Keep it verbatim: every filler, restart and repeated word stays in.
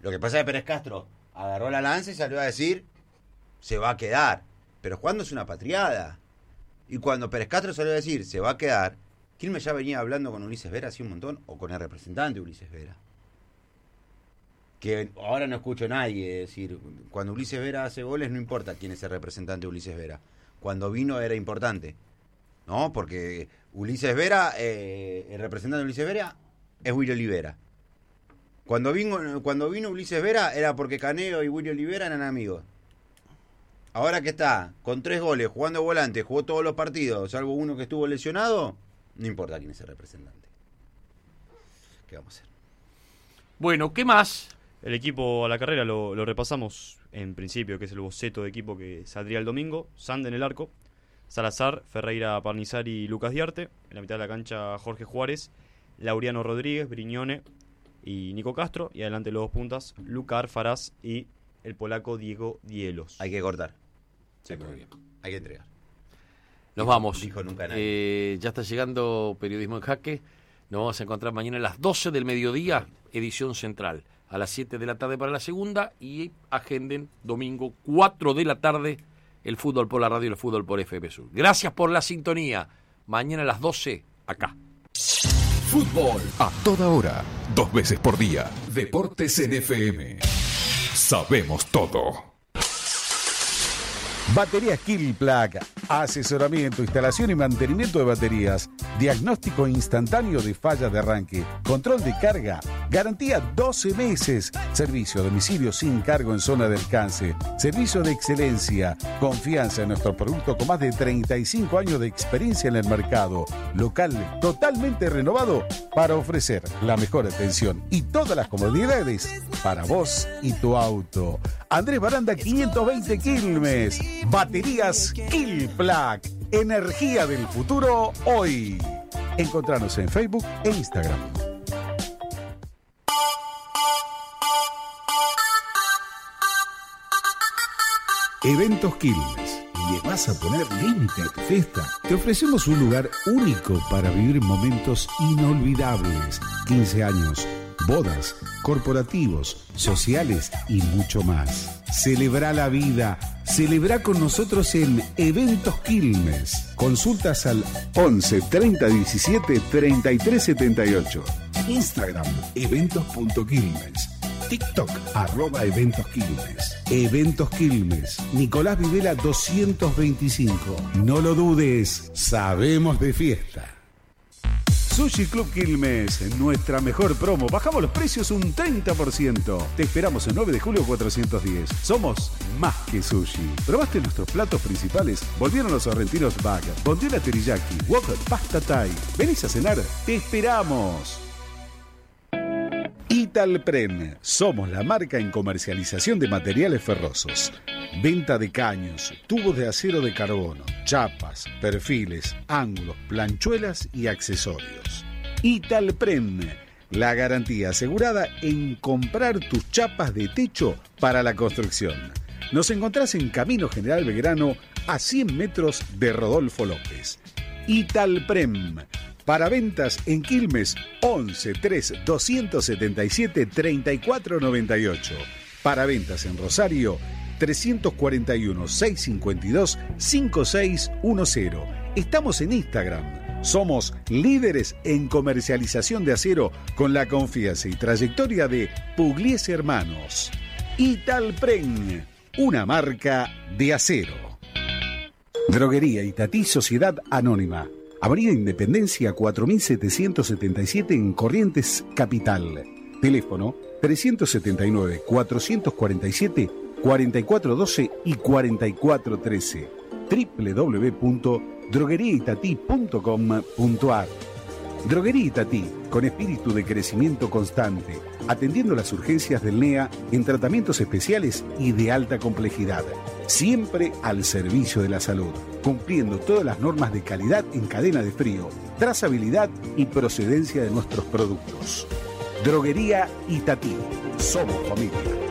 Lo que pasa es que Pérez Castro agarró la lanza y salió a decir, se va a quedar. Pero jugando es una patriada. Y cuando Pérez Castro salió a decir, se va a quedar, Quilmes ya venía hablando con Ulises Vera hace un montón, o con el representante Ulises Vera. Que ahora no escucho a nadie decir, cuando Ulises Vera hace goles no importa quién es el representante de Ulises Vera. Cuando vino era importante, ¿no? Porque Ulises Vera, eh, el representante de Ulises Vera es Willy Olivera. Cuando vino, cuando vino Ulises Vera era porque Caneo y Willy Olivera eran amigos. Ahora que está con tres goles, jugando volante, jugó todos los partidos, salvo uno que estuvo lesionado, no importa quién es el representante. ¿Qué vamos a hacer? Bueno, ¿qué más? El equipo a la carrera lo, lo repasamos en principio, que es el boceto de equipo que saldría el domingo. Sande en el arco, Salazar, Ferreira, Parnizari y Lucas Diarte. En la mitad de la cancha Jorge Juárez, Laureano Rodríguez, Briñone y Nico Castro. Y adelante los dos puntas, Luca Arfaraz y el polaco Diego Dielos. Hay que cortar. Sí, muy bien. Hay que entregar. Nos vamos. Dijo nunca nadie. Eh, ya está llegando Periodismo en Jaque. Nos vamos a encontrar mañana a las doce del mediodía, edición central. A las siete de la tarde para la segunda y agenden domingo cuatro de la tarde el fútbol por la radio y el fútbol por F M Sur. Gracias por la sintonía. Mañana a las doce, acá. Fútbol a toda hora, dos veces por día. Deportes en F M. Sabemos todo. Baterías Kilplug, asesoramiento, instalación y mantenimiento de baterías, diagnóstico instantáneo de fallas de arranque, control de carga, garantía doce meses, servicio a domicilio sin cargo en zona de alcance, servicio de excelencia, confianza en nuestro producto con más de treinta y cinco años de experiencia en el mercado, local totalmente renovado para ofrecer la mejor atención y todas las comodidades para vos y tu auto. Andrés Baranda quinientos veinte Quilmes. Baterías Kilplug. Energía del futuro hoy. Encontranos en Facebook e Instagram. Eventos Quilmes. ¿Le vas a poner límite a tu fiesta? Te ofrecemos un lugar único para vivir momentos inolvidables. quince años, bodas, corporativos, sociales y mucho más. Celebra la vida. Celebra con nosotros en Eventos Quilmes. Consultas al once treinta diecisiete treinta y tres setenta y ocho. Instagram, eventos.quilmes. TikTok, arroba Eventos Quilmes. Eventos Quilmes. Nicolás Videla doscientos veinticinco. No lo dudes, sabemos de fiesta. Sushi Club Quilmes, nuestra mejor promo. Bajamos los precios un treinta por ciento. Te esperamos el nueve de julio cuatrocientos diez. Somos más que sushi. ¿Probaste nuestros platos principales? Volvieron los sorrentinos bag, bondiola teriyaki, wok, pasta thai. ¿Venís a cenar? ¡Te esperamos! Italpren. Somos la marca en comercialización de materiales ferrosos. Venta de caños, tubos de acero de carbono, chapas, perfiles, ángulos, planchuelas y accesorios. Italpren. La garantía asegurada en comprar tus chapas de techo para la construcción. Nos encontrás en Camino General Belgrano a cien metros de Rodolfo López. Italprem. Para ventas en Quilmes, once tres doscientos setenta y siete treinta y cuatro noventa y ocho. Para ventas en Rosario, trescientos cuarenta y uno seiscientos cincuenta y dos cincuenta y seis diez. Estamos en Instagram. Somos líderes en comercialización de acero con la confianza y trayectoria de Pugliese Hermanos. Italpren, una marca de acero. Droguería Itatí Sociedad Anónima. Avenida Independencia cuatro mil setecientos setenta y siete en Corrientes Capital. Teléfono trescientos setenta y nueve cuatrocientos cuarenta y siete cuarenta y cuatro doce y cuarenta y cuatro trece. doble u doble u doble u punto droguería itatí punto com punto a r. Droguería Itatí, con espíritu de crecimiento constante, atendiendo las urgencias del N E A en tratamientos especiales y de alta complejidad. Siempre al servicio de la salud, cumpliendo todas las normas de calidad en cadena de frío, trazabilidad y procedencia de nuestros productos. Droguería Itatí. Somos familia.